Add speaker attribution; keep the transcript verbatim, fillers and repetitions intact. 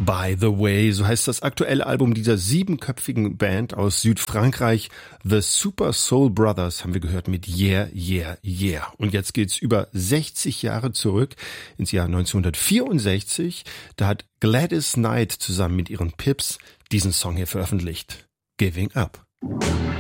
Speaker 1: By the Way, so heißt das aktuelle Album dieser siebenköpfigen Band aus Südfrankreich. The Super Soul Brothers haben wir gehört mit Yeah, Yeah, Yeah. Und jetzt geht's über sechzig Jahre zurück ins Jahr neunzehnhundertvierundsechzig. Da hat Gladys Knight zusammen mit ihren Pips diesen Song hier veröffentlicht. Giving Up.